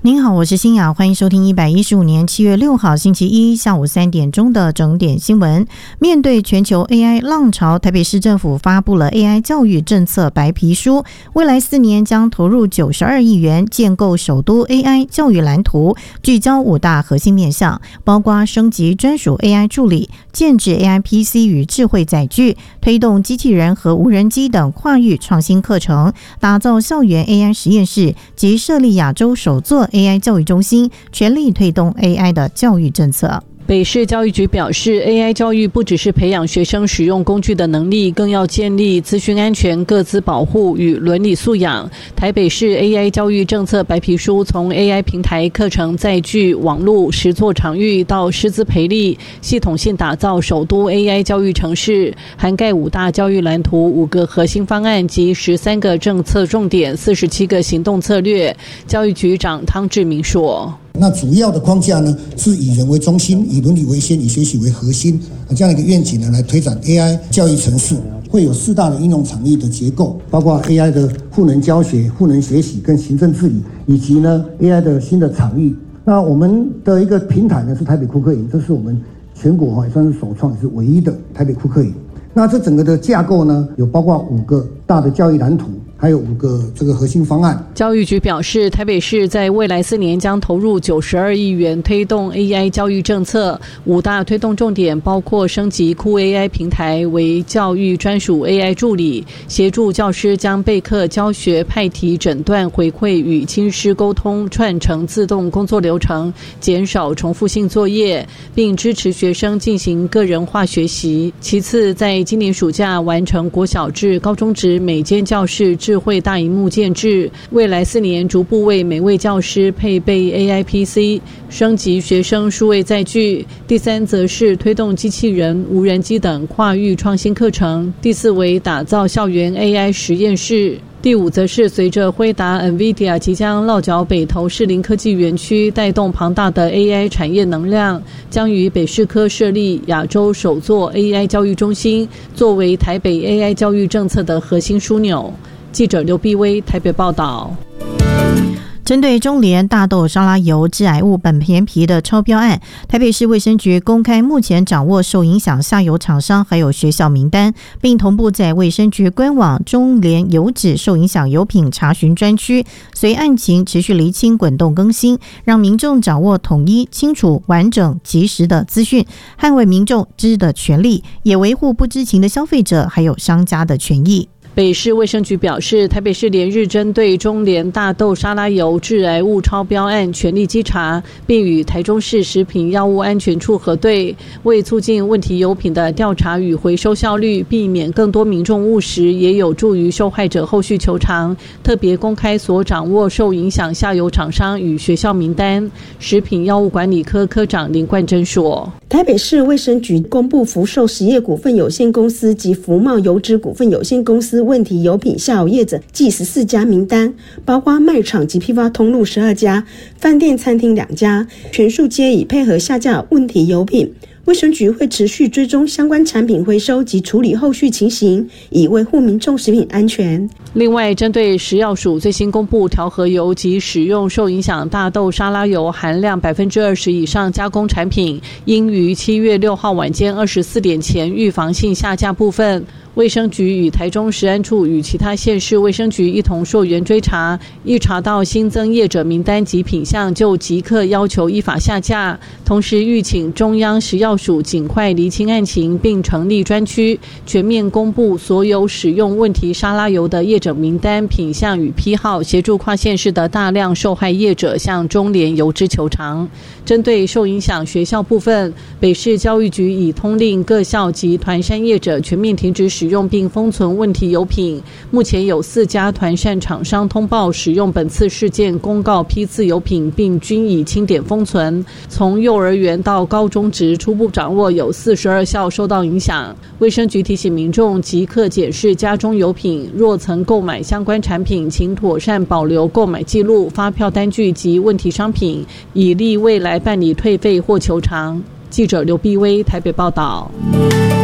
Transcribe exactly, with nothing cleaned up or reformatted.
您好，我是欣雅，欢迎收听一百一十五年七月六号星期一下午三点钟的整点新闻。面对全球 A I 浪潮，台北市政府发布了 A I 教育政策白皮书，未来四年将投入九十二亿元建构首都 A I 教育蓝图，聚焦五大核心面向，包括升级专属 A I 助理、建制 A I P C 与智慧载具，推动机器人和无人机等跨域创新课程，打造校园 A I 实验室及设立亚洲首座A I 教育中心，全力推动 A I 的教育政策。 北市教育局表示 ，A I 教育不只是培养学生使用工具的能力，更要建立资讯安全、个资保护与伦理素养。台北市 A I 教育政策白皮书从 A I 平台、课程载具、网络、实作场域到师资培力，系统性打造首都 A I 教育城市，涵盖五大教育蓝图、五个核心方案及十三个政策重点、四十七个行动策略。教育局长汤志明说。 那主要的框架呢，是以人为中心，以伦理为先，以学习为核心这样的一个愿景呢，来推展 A I 教育城市。会有四大的应用场域的结构，包括 A I 的赋能教学、赋能学习跟行政治理，以及呢 A I 的新的场域。那我们的一个平台呢是台北库克营，这是我们全国也算是首创，也是唯一的台北库克营。那这整个的架构呢，有包括五个大的教育蓝图。还有五个这个核心方案。 教育局表示，台北市在未来四年将投入九十二亿元推动 A I 教育政策，五大推动重点包括升级酷 A I 平台为教育专属 A I 助理，协助教师将备课、教学、派题、诊断、回馈与亲师沟通串成自动工作流程，减少重复性作业，并支持学生进行个人化学习。其次，在今年暑假完成国小至高中职每间教室智慧大萤幕建制，未来四年逐步为每位教师配备 A I P C， 升级学生数位载具。第三则是推动机器人、无人机等跨域创新课程。第四为打造校园 A I 实验室。第五则是随着辉达、NVIDIA 即将落脚北投士林科技园区，带动庞大的 A I 产业能量，将于北市科设立亚洲首座 A I 教育中心，作为台北 A I 教育政策的核心枢纽。记者刘碧薇台北报道。 针对中联大豆沙拉油致癌物苯甜皮的超标案，台北市卫生局公开目前掌握受影响下游厂商还有学校名单，并同步在卫生局官网中联油脂受影响油品查询专区，随案情持续厘清、滚动更新，让民众掌握统一、清楚、完整、及时的资讯，捍卫民众知的权利，也维护不知情的消费者还有商家的权益。 北市卫生局表示，台北市连日针对中联大豆沙拉油致癌物超标案全力稽查，并与台中市食品药物安全处核对，为促进问题油品的调查与回收效率，避免更多民众误食，也有助于受害者后续求偿。特别公开所掌握受影响下游厂商与学校名单。食品药物管理科科长林冠珍说， 台北市卫生局公布福寿实业股份有限公司及福茂油脂股份有限公司问题油品下游业者计十四家名单，包括卖场及批发通路十二家，饭店餐厅两家，全数皆已配合下架问题油品。卫生局会持续追踪相关产品回收及处理后续情形，以维护民众食品安全。 另外，针对食药署最新公布调和油及使用受影响大豆沙拉油含量百分之二十以上加工产品，应于七月六号晚间二十四点前预防性下架部分，卫生局与台中食安处与其他县市卫生局一同溯源追查，一查到新增业者名单及品项，就即刻要求依法下架。同时预请中央食药署尽快厘清案情，并成立专区，全面公布所有使用问题沙拉油的业者名单、品项与批号，协助跨县市的大量受害业者向中联油脂求偿。针对受影响学校部分，北市教育局已通令各校及团膳业者全面停止使用并封存问题油品。目前有四家团膳厂商通报使用本次事件公告批次油品，并均已清点封存。从幼儿园到高中职，初步掌握有四十二校受到影响。卫生局提醒民众即刻检视家中油品，若曾购买相关产品，请妥善保留购买记录、发票单据及问题商品，以利未来办理退费或求偿。记者刘碧薇台北报道。